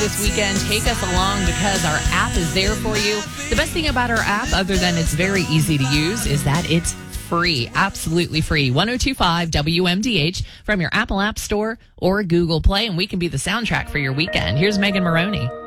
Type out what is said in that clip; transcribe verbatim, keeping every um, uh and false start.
this weekend, take us along because our app is there for you. The best thing about our app, other than it's very easy to use, is that it's free. Absolutely free. one oh two five W M D H from your Apple App Store or Google Play, and we can be the soundtrack for your weekend. Here's Megan Maroney.